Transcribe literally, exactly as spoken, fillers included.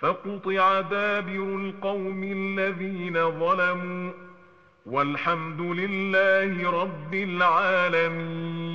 فقطع دابر القوم الذين ظلموا والحمد لله رب العالمين.